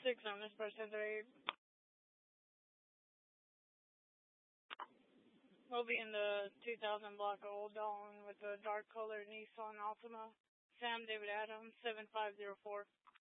6 on this person 3. We'll be in the 2000 block of Old Dalton with the dark colored Nissan Altima. Sam David Adams, 7504.